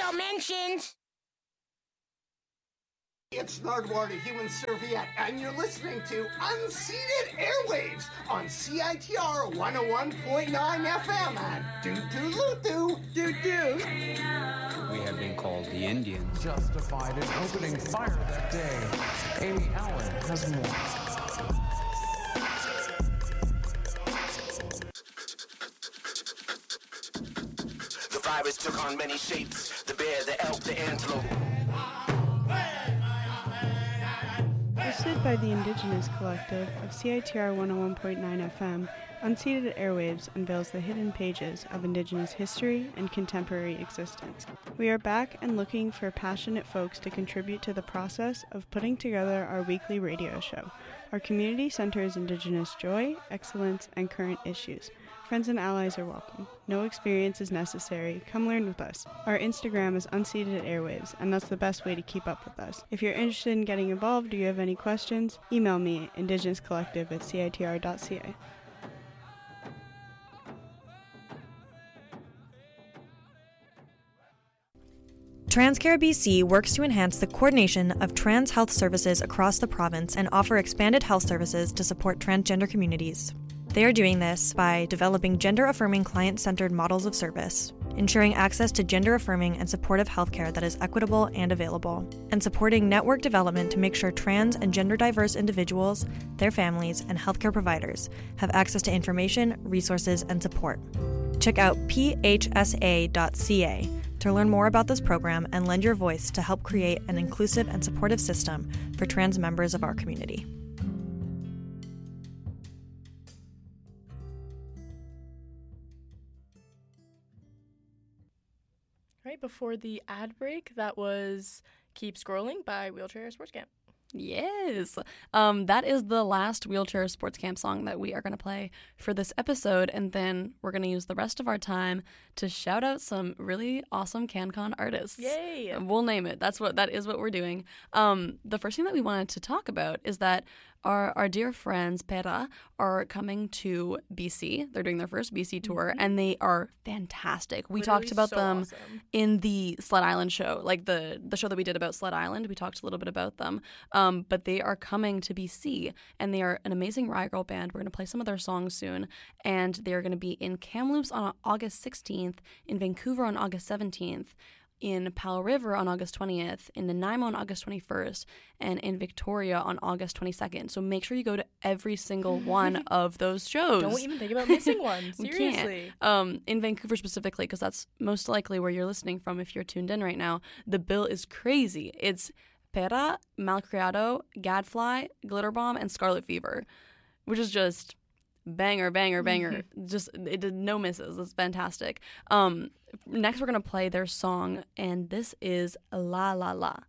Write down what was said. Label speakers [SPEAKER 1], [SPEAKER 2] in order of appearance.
[SPEAKER 1] Special mentions.
[SPEAKER 2] It's Nardwuar, Human Serviette, and you're listening to Unceded Airwaves on CITR 101.9 FM at doo-doo-doo-doo.
[SPEAKER 3] We have been called the Indians.
[SPEAKER 4] Justified in opening fire that day. Amy Allen has more.
[SPEAKER 5] The virus took on many shapes. The bear, the elk, the antelope.
[SPEAKER 6] Hosted by the Indigenous Collective of CITR 101.9 FM, Unceded Airwaves unveils the hidden pages of Indigenous history and contemporary existence. We are back and looking for passionate folks to contribute to the process of putting together our weekly radio show. Our community centers Indigenous joy, excellence, and current issues. Friends and allies are welcome. No experience is necessary. Come learn with us. Our Instagram is Unceded Airwaves, and that's the best way to keep up with us. If you're interested in getting involved or you have any questions, email me, indigenouscollective@citr.ca.
[SPEAKER 7] TransCare BC works to enhance the coordination of trans health services across the province and offer expanded health services to support transgender communities. They are doing this by developing gender-affirming client-centered models of service, ensuring access to gender-affirming and supportive healthcare that is equitable and available, and supporting network development to make sure trans and gender-diverse individuals, their families, and healthcare providers have access to information, resources, and support. Check out phsa.ca to learn more about this program and lend your voice to help create an inclusive and supportive system for trans members of our community.
[SPEAKER 8] Right before the ad break, that was Keep Scrolling by Wheelchair Sports Camp.
[SPEAKER 9] Yes. That is the last Wheelchair Sports Camp song that we are going to play for this episode, and then we're going to use the rest of our time to shout out some really awesome CanCon artists.
[SPEAKER 8] Yay!
[SPEAKER 9] We'll name it. That is what we're doing. The first thing that we wanted to talk about is that our dear friends Pera are coming to BC. They're doing their first BC tour, and they are fantastic. We talked about them in the Sled Island show, like the show that we did about Sled Island. We talked a little bit about them, but they are coming to BC, and they are an amazing Riot Girl band. We're going to play some of their songs soon, and they are going to be in Kamloops on August 16th, in Vancouver on August 17th, in Powell River on August 20th, in Nanaimo on August 21st, and in Victoria on August 22nd. So make sure you go to every single one of those shows.
[SPEAKER 8] Don't even think about missing one. Seriously.
[SPEAKER 9] In Vancouver specifically, because that's most likely where you're listening from if you're tuned in right now. The bill is crazy. It's Pera, Malcriado, Gadfly, Glitterbomb, and Scarlet Fever, which is just banger, banger, banger. Just it did no misses. It's fantastic. Next, we're going to play their song, and this is La La La.